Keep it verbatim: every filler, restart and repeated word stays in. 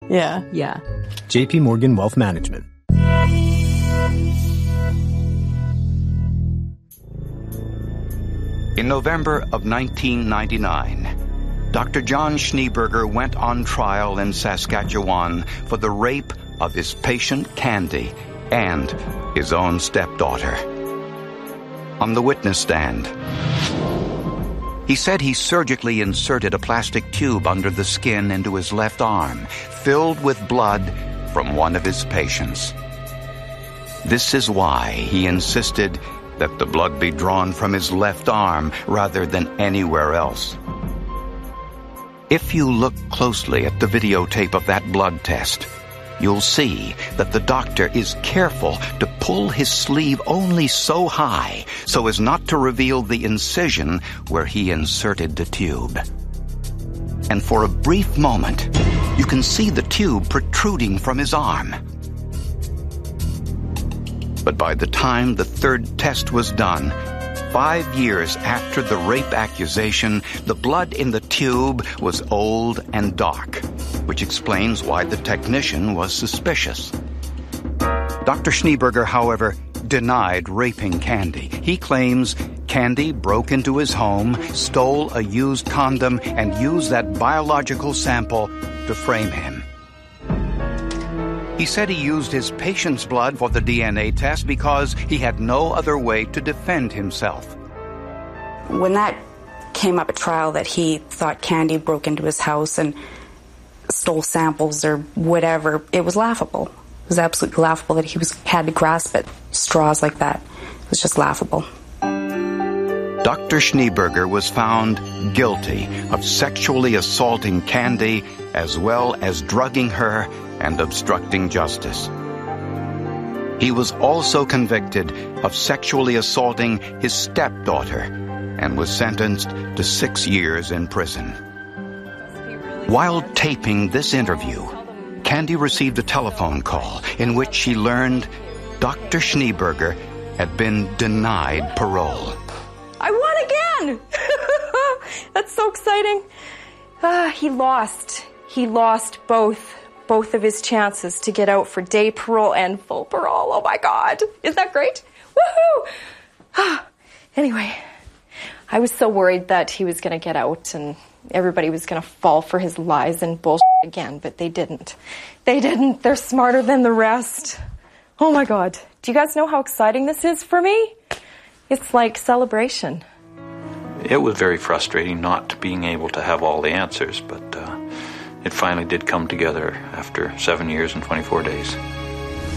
Yeah. Yeah. J P Morgan Wealth Management. In November of nineteen ninety-nine, Doctor John Schneeberger went on trial in Saskatchewan for the rape of his patient Candy and his own stepdaughter. On the witness stand, he said he surgically inserted a plastic tube under the skin into his left arm, filled with blood from one of his patients. This is why he insisted that the blood be drawn from his left arm rather than anywhere else. If you look closely at the videotape of that blood test, you'll see that the doctor is careful to pull his sleeve only so high so as not to reveal the incision where he inserted the tube. And for a brief moment, you can see the tube protruding from his arm. But by the time the third test was done, five years after the rape accusation, the blood in the tube was old and dark, which explains why the technician was suspicious. Doctor Schneeberger, however, denied raping Candy. He claims Candy broke into his home, stole a used condom, and used that biological sample to frame him. He said he used his patient's blood for the D N A test because he had no other way to defend himself. When that came up at trial that he thought Candy broke into his house and stole samples or whatever, it was laughable. It was absolutely laughable that he was had to grasp at straws like that. It was just laughable. Doctor Schneeberger was found guilty of sexually assaulting Candy as well as drugging her and obstructing justice. He was also convicted of sexually assaulting his stepdaughter and was sentenced to six years in prison. While taping this interview, Candy received a telephone call in which she learned Doctor Schneeberger had been denied parole. I won again! That's so exciting. Uh, he lost. He lost both. Both of his chances to get out for day parole and full parole. Oh my God. Isn't that great? Woohoo! Anyway, I was so worried that he was going to get out and everybody was going to fall for his lies and bullshit again, but they didn't. They didn't. They're smarter than the rest. Oh my God. Do you guys know how exciting this is for me? It's like celebration. It was very frustrating not being able to have all the answers, but uh, it finally did come together after seven years and twenty-four days.